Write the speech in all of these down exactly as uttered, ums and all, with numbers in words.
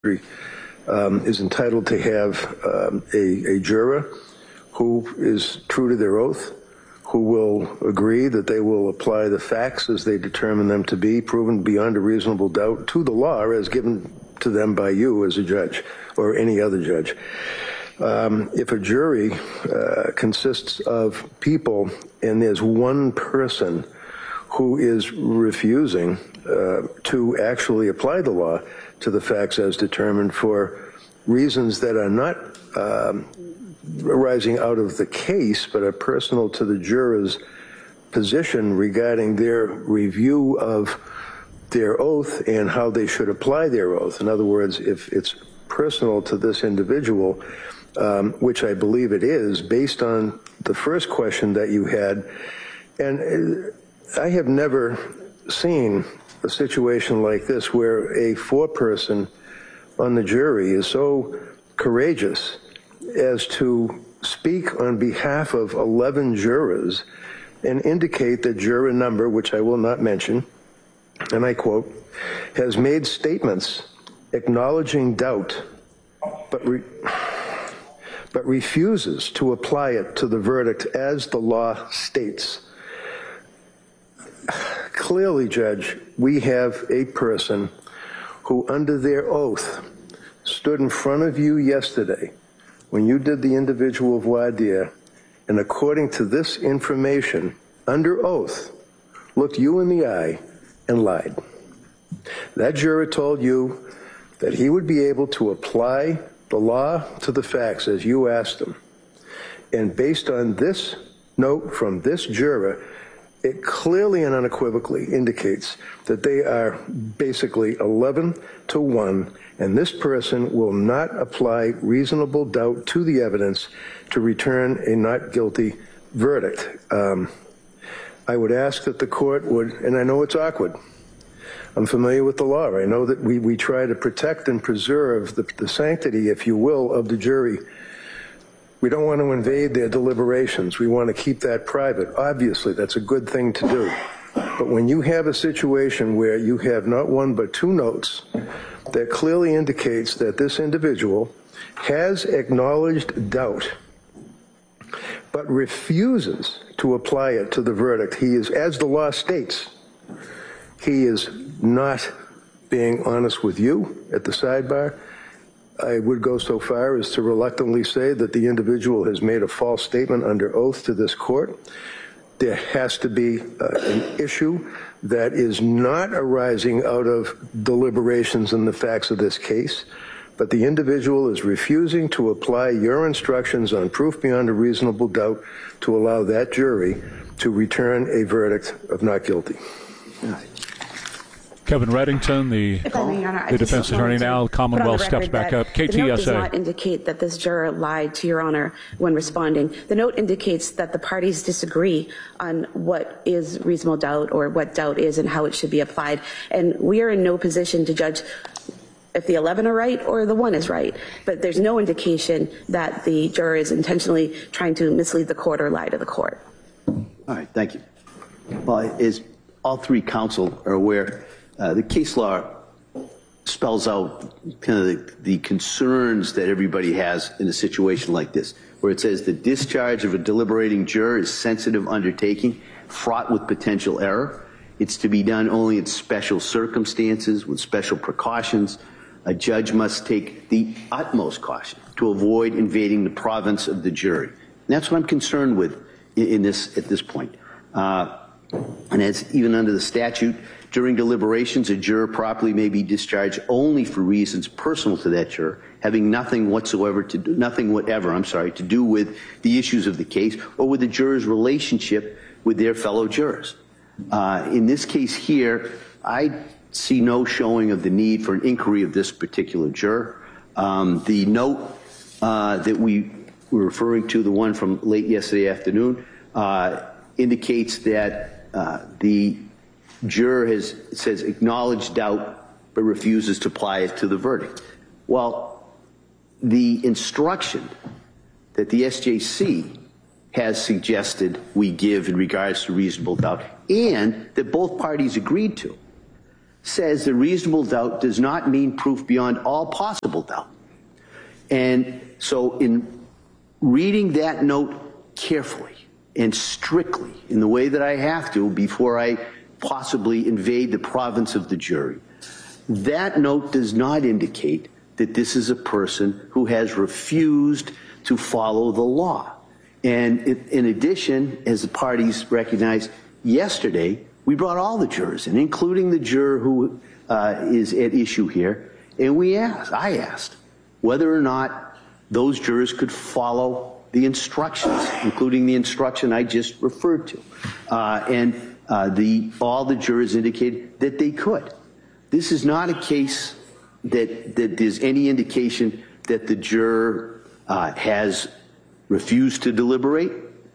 um, is entitled to have um, a, a juror who is true to their oath, who will agree that they will apply the facts as they determine them to be, proven beyond a reasonable doubt to the law as given to them by you as a judge or any other judge. Um, if a jury uh, consists of people and there's one person who is refusing uh, to actually apply the law to the facts as determined for reasons that are not um, arising out of the case, but are personal to the juror's position regarding their review of their oath and how they should apply their oath. In other words, if it's personal to this individual, um, which I believe it is, based on the first question that you had, and I have never seen a situation like this where a four-person on the jury is so courageous as to speak on behalf of eleven jurors and indicate that juror number, which I will not mention, and I quote, has made statements acknowledging doubt, but, re but refuses to apply it to the verdict as the law states. Clearly, Judge, we have a person who, under their oath, stood in front of you yesterday when you did the individual voir dire, and according to this information, under oath, looked you in the eye and lied. That juror told you that he would be able to apply the law to the facts as you asked him. And based on this note from this juror, it clearly and unequivocally indicates that they are basically eleven to one, and this person will not apply reasonable doubt to the evidence to return a not guilty verdict. Um, I would ask that the court would, and I know it's awkward, I'm familiar with the law. I know that we, we try to protect and preserve the, the sanctity, if you will, of the jury. We don't want to invade their deliberations. We want to keep that private. Obviously, that's a good thing to do. But when you have a situation where you have not one but two notes that clearly indicates that this individual has acknowledged doubt but refuses to apply it to the verdict, he is, as the law states, he is not being honest with you at the sidebar. I would go so far as to reluctantly say that the individual has made a false statement under oath to this court. There has to be uh, an issue that is not arising out of deliberations in the facts of this case, but the individual is refusing to apply your instructions on proof beyond a reasonable doubt to allow that jury to return a verdict of not guilty. Kevin Reddington, the, may, Honor, the defense attorney now. Commonwealth steps back up. K T S A. The note does not indicate that this juror lied to Your Honor when responding. The note indicates that the parties disagree on what is reasonable doubt or what doubt is and how it should be applied. And we are in no position to judge if the eleven are right or the one is right. But there's no indication that the juror is intentionally trying to mislead the court or lie to the court. All right, thank you. Well, as all three counsel are aware, Uh, the case law spells out kind of the, the concerns that everybody has in a situation like this, where it says the discharge of a deliberating juror is sensitive undertaking, fraught with potential error. It's to be done only in special circumstances with special precautions. A judge must take the utmost caution to avoid invading the province of the jury. And that's what I'm concerned with in, in this at this point. Uh, and as even under the statute, during deliberations, a juror properly may be discharged only for reasons personal to that juror, having nothing whatsoever to do, nothing whatever, I'm sorry, to do with the issues of the case or with the juror's relationship with their fellow jurors. Uh, in this case here, I see no showing of the need for an inquiry of this particular juror. Um, the note uh, that we were referring to, the one from late yesterday afternoon, uh, indicates that uh, the juror has, it says, acknowledged doubt but refuses to apply it to the verdict. Well, the instruction that the S J C has suggested we give in regards to reasonable doubt, and that both parties agreed to, says that reasonable doubt does not mean proof beyond all possible doubt. And so in reading that note carefully and strictly in the way that I have to before I possibly invade the province of the jury, that note does not indicate that this is a person who has refused to follow the law. And in addition, as the parties recognized yesterday, we brought all the jurors in, including the juror who uh, is at issue here, and we asked, I asked, whether or not those jurors could follow the instructions, including the instruction I just referred to. Uh, and uh, the, all the jurors indicated that they could. This is not a case that, that there's any indication that the juror uh, has refused to deliberate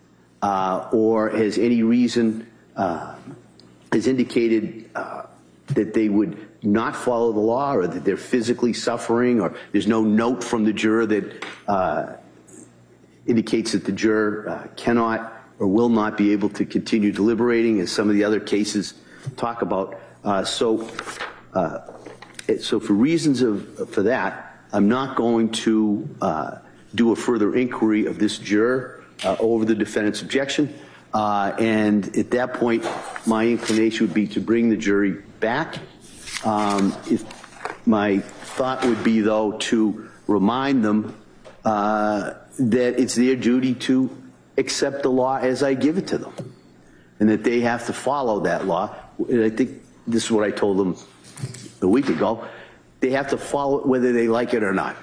uh, or has any reason, uh, has indicated uh, that they would not follow the law or that they're physically suffering, or there's no note from the juror that uh, indicates that the juror uh, cannot or will not be able to continue deliberating, as some of the other cases talk about. Uh, so, uh, so for reasons of for that, I'm not going to uh, do a further inquiry of this juror uh, over the defendant's objection. Uh, and at that point, my inclination would be to bring the jury back. Um, if my thought would be, though, to remind them uh, that it's their duty to accept the law as I give it to them, and that they have to follow that law. And I think this is what I told them a week ago. They have to follow it whether they like it or not.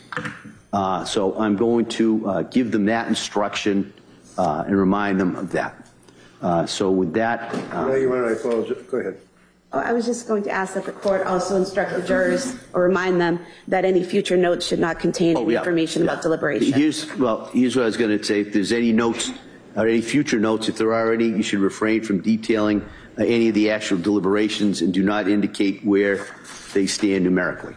Uh, so I'm going to uh, give them that instruction uh, and remind them of that. Uh, so with that... Uh, no, you I apologize. Go ahead. I was just going to ask that the court also instruct the jurors or remind them that any future notes should not contain oh, any yeah, information yeah. about deliberation. Here's, well, here's what I was going to say. If there's any notes or any future notes, if there are any, you should refrain from detailing uh, any of the actual deliberations and do not indicate where they stand numerically.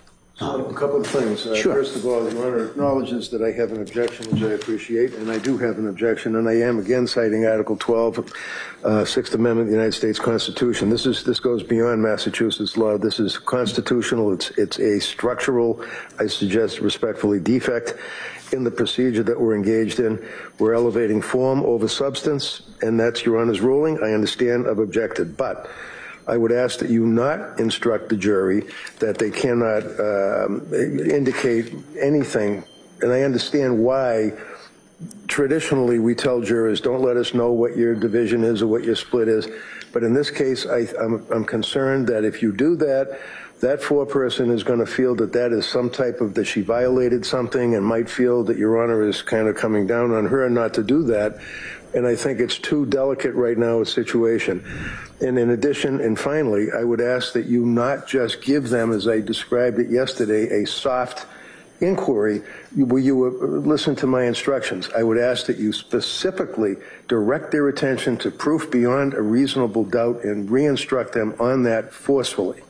So a couple of things. Uh, sure. First of all, the Honor acknowledges that I have an objection, which I appreciate, and I do have an objection, and I am again citing Article twelve, uh, Sixth Amendment of the United States Constitution. This is this goes beyond Massachusetts law. This is constitutional. It's it's a structural, I suggest respectfully, defect in the procedure that we're engaged in. We're elevating form over substance, and that's Your Honor's ruling. I understand. I've objected, but I would ask that you not instruct the jury that they cannot um, indicate anything. And I understand why traditionally we tell jurors, don't let us know what your division is or what your split is. But in this case, I, I'm, I'm concerned that if you do that, that foreperson is going to feel that that is some type of, that she violated something, and might feel that Your Honor is kind of coming down on her not to do that. And I think it's too delicate right now a situation. And in addition, and finally, I would ask that you not just give them, as I described it yesterday, a soft inquiry where you uh, listen to my instructions. I would ask that you specifically direct their attention to proof beyond a reasonable doubt and re-instruct them on that forcefully.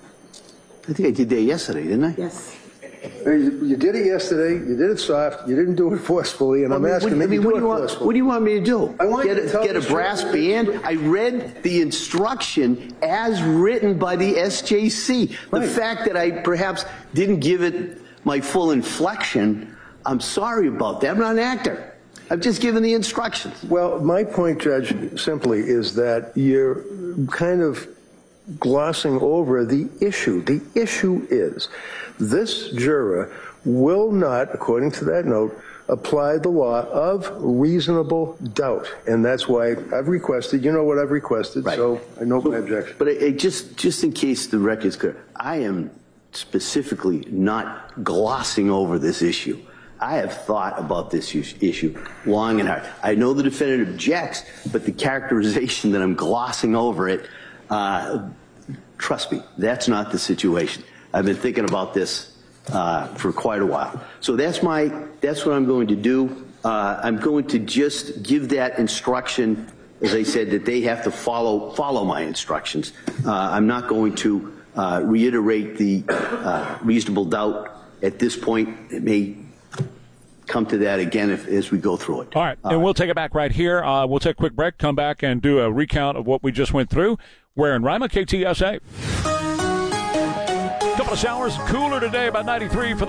I think I did that yesterday, didn't I? Yes. You, you did it yesterday. You did it soft. You didn't do it forcefully, and I'm I mean, asking what, that I mean, you do what it do you forcefully. Want, what do you want me to do? I want get you to a, tell get a the brass jury. band. I read the instruction as written by the S J C. Right. The fact that I perhaps didn't give it my full inflection, I'm sorry about that. I'm not an actor. I've just given the instructions. Well, my point, Judge, simply is that you're kind of glossing over the issue. The issue is this juror will not, according to that note, apply the law of reasonable doubt. And that's why I've requested, you know what I've requested, right. So I know my objection. But it, it just, just in case the record is clear, I am specifically not glossing over this issue. I have thought about this issue long and hard. I know the defendant objects, but the characterization that I'm glossing over it, uh, trust me, that's not the situation. I've been thinking about this uh, for quite a while. So that's my, that's what I'm going to do. Uh, I'm going to just give that instruction, as I said, that they have to follow, follow my instructions. Uh, I'm not going to uh, reiterate the uh, reasonable doubt at this point. It may come to that again if, as we go through it. All right, and uh, we'll take it back right here. Uh, we'll take a quick break, come back and do a recount of what we just went through. We're in Rima, K T S A. couple of showers, cooler today, about ninety-three for